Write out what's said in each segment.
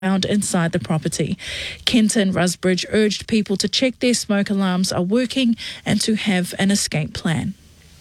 found inside the property. Kenton Rusbridge urged people to check their smoke alarms are working and to have an escape plan.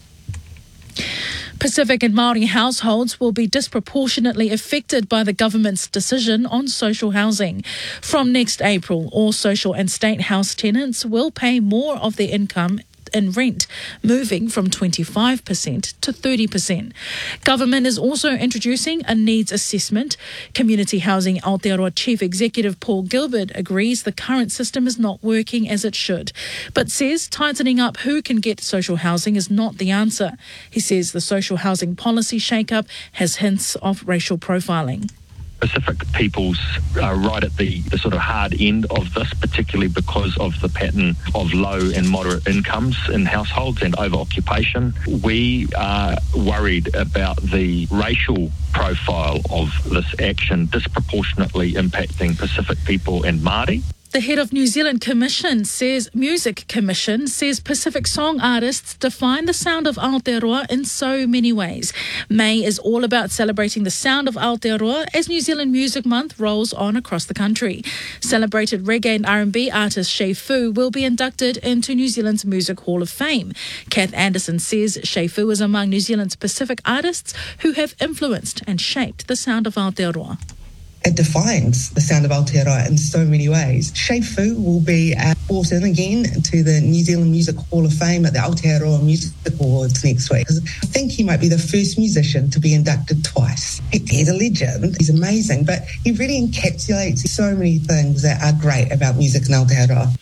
Pacific and Māori households will be disproportionately affected by the government's decision on social housing. From next April, all social and state house tenants will pay more of their income in rent, moving from 25% to 30%. Government is also introducing a needs assessment. Community Housing Aotearoa Chief Executive Paul Gilbert agrees the current system is not working as it should, but says tightening up who can get social housing is not the answer. He says the social housing policy shake-up has hints of racial profiling. Pacific peoples are right at the sort of hard end of this, particularly because of the pattern of low and moderate incomes in households and over-occupation. We are worried about the racial profile of this action disproportionately impacting Pacific people and Māori. The head of New Zealand Music Commission says Pacific song artists define the sound of Aotearoa in so many ways. May is all about celebrating the sound of Aotearoa as New Zealand Music Month rolls on across the country. Celebrated reggae and R&B artist Shay Fu will be inducted into New Zealand's Music Hall of Fame. Kath Anderson says Shay Fu is among New Zealand's Pacific artists who have influenced and shaped the sound of Aotearoa. It defines the sound of Aotearoa in so many ways. Shay Fu will be brought in again to the New Zealand Music Hall of Fame at the Aotearoa Music Awards next week. I think he might be the first musician to be inducted twice. He's a legend. He's amazing, but he really encapsulates so many things that are great about music in Aotearoa.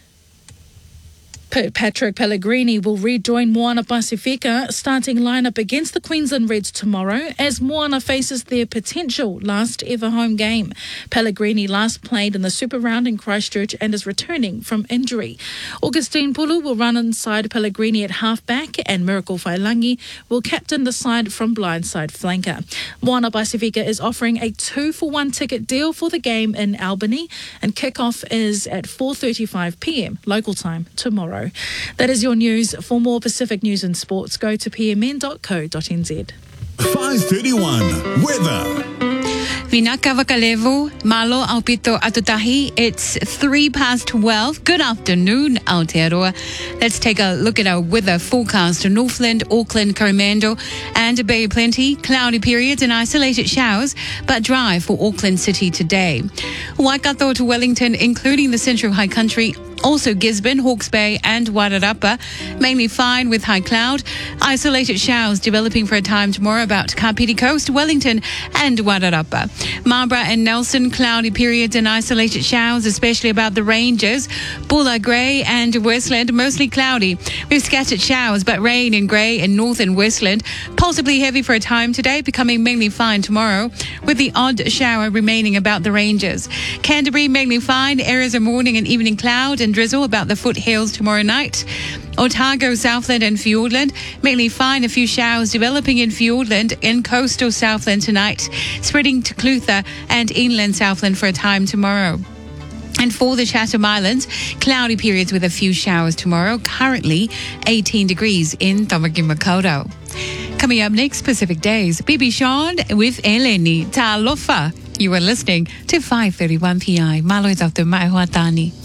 Patrick Pellegrini will rejoin Moana Pasifika starting lineup against the Queensland Reds tomorrow as Moana faces their potential last ever home game. Pellegrini last played in the Super Round in Christchurch and is returning from injury. Augustine Pulu will run inside Pellegrini at halfback and Miracle Whailangi will captain the side from blindside flanker. Moana Pasifika is offering a 2-for-1 ticket deal for the game in Albany and kick-off is at 4:35pm local time tomorrow. That is your news. For more Pacific news and sports, go to pmn.co.nz. 5:31 weather. Vinaka Vakalevu, Malo Aupito Atutahi. It's 12:03. Good afternoon, Aotearoa. Let's take a look at our weather forecast. Northland, Auckland, Coromandel and Bay of Plenty. Cloudy periods and isolated showers, but dry for Auckland City today. Waikato to Wellington, including the Central High Country. Also Gisborne, Hawke's Bay and Wairarapa, mainly fine with high cloud. Isolated showers developing for a time tomorrow about Kapiti Coast, Wellington and Wairarapa. Marlborough and Nelson, cloudy periods and isolated showers, especially about the ranges. Bulla, Grey and Westland, mostly cloudy. We've scattered showers, but rain and grey in North and Westland. Possibly heavy for a time today, becoming mainly fine tomorrow, with the odd shower remaining about the ranges. Canterbury, mainly fine. Areas of morning and evening cloud and drizzle about the foothills tomorrow night. Otago, Southland and Fiordland, mainly fine. A few showers developing in Fiordland and coastal Southland tonight, spreading to Clutha and inland Southland for a time tomorrow. And for the Chatham Islands, cloudy periods with a few showers tomorrow. Currently 18 degrees in Tamaki Makaurau. Coming up next, Pacific Days, Bibi Sean with Eleni Talofa. You are listening to 5:31 PI. Malo is after Mai Huatani.